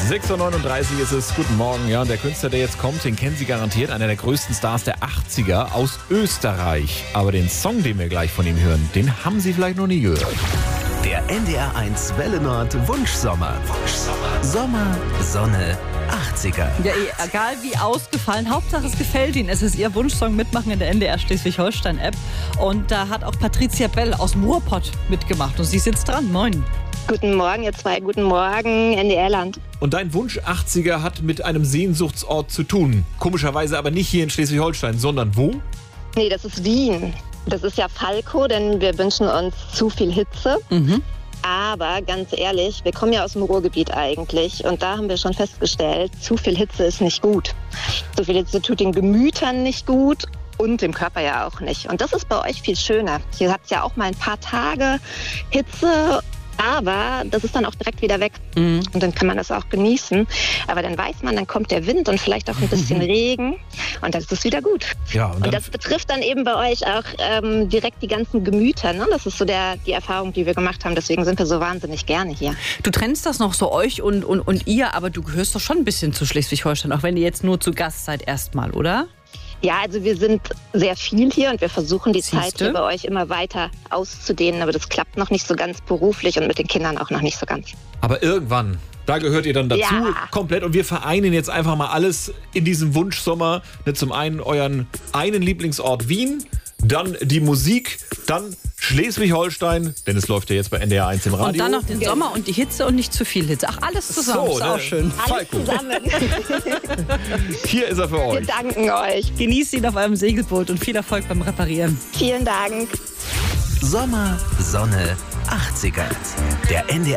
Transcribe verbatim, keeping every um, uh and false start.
sechs Uhr neununddreißig ist es. Guten Morgen. Ja, und der Künstler, der jetzt kommt, den kennen Sie garantiert. Einer der größten Stars der achtziger aus Österreich. Aber den Song, den wir gleich von ihm hören, den haben Sie vielleicht noch nie gehört. Der N D R eins Welle Nord Wunschsommer. Wunschsommer. Sommer, Sonne, achtziger. Ja, egal wie ausgefallen, Hauptsache es gefällt Ihnen. Es ist Ihr Wunschsong Mitmachen in der N D R Schleswig-Holstein-App. Und da hat auch Patricia Bell aus dem Ruhrpott mitgemacht. Und sie sitzt dran. Moin. Guten Morgen, ihr zwei. Guten Morgen, N D R-Land. Und dein Wunsch achtziger hat mit einem Sehnsuchtsort zu tun. Komischerweise aber nicht hier in Schleswig-Holstein, sondern wo? Nee, das ist Wien. Das ist ja Falco, denn wir wünschen uns zu viel Hitze. Mhm. Aber ganz ehrlich, wir kommen ja aus dem Ruhrgebiet eigentlich. Und da haben wir schon festgestellt, zu viel Hitze ist nicht gut. Zu viel Hitze tut den Gemütern nicht gut. Und dem Körper ja auch nicht. Und das ist bei euch viel schöner. Ihr habt ja auch mal ein paar Tage Hitze, aber das ist dann auch direkt wieder weg. Mhm. Und dann kann man das auch genießen. Aber dann weiß man, dann kommt der Wind und vielleicht auch ein bisschen Regen. Und dann ist es wieder gut. Ja, und, Und dann das betrifft dann eben bei euch auch ähm, direkt die ganzen Gemüter. Ne? Das ist so der, die Erfahrung, die wir gemacht haben. Deswegen sind wir so wahnsinnig gerne hier. Du trennst das noch so euch und, und, und ihr, aber du gehörst doch schon ein bisschen zu Schleswig-Holstein, auch wenn ihr jetzt nur zu Gast seid erstmal, oder? Ja, also wir sind sehr viel hier und wir versuchen die Siehste? Zeit hier bei euch immer weiter auszudehnen. Aber das klappt noch nicht so ganz beruflich und mit den Kindern auch noch nicht so ganz. aber irgendwann, da gehört ihr dann dazu, Ja. komplett. Und wir vereinen jetzt einfach mal alles in diesem Wunschsommer. Ne, zum einen euren einen Lieblingsort Wien, dann die Musik, dann Schleswig-Holstein, denn es läuft ja jetzt bei N D R eins im Radio. Und dann noch den Sommer und die Hitze und nicht zu viel Hitze. Ach, alles zusammen, So, ist auch ne? schön. Alles Falco. zusammen. Hier ist er für Wir euch. danken euch. Genießt ihn auf eurem Segelboot und viel Erfolg beim Reparieren. Vielen Dank. Sommer, Sonne, achtziger. Der N D R